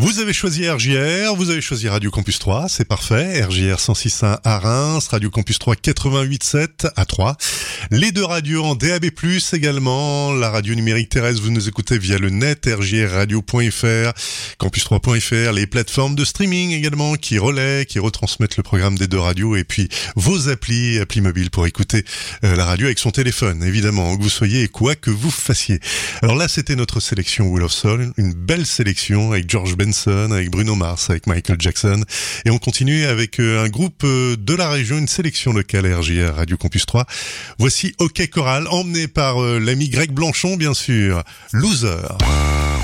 Vous avez choisi RJR, vous avez choisi Radio Campus 3, c'est parfait. RJR 106.1 à Reims, Radio Campus 3 88.7 à 3. Les deux radios en DAB+, également. La radio numérique terrestre, vous nous écoutez via le net, rjrradio.fr, campus3.fr, les plateformes de streaming également qui relaient, qui retransmettent le programme des deux radios, et puis vos applis mobiles pour écouter la radio avec son téléphone, évidemment, où que vous soyez et quoi que vous fassiez. Alors là, c'était notre sélection Wheel of Soul, une belle sélection avec George Benson, avec Bruno Mars, avec Michael Jackson. Et on continue avec un groupe de la région, une sélection locale RJR Radio Campus 3. Voici OK Choral, emmené par l'ami Greg Blanchon, bien sûr. Loser.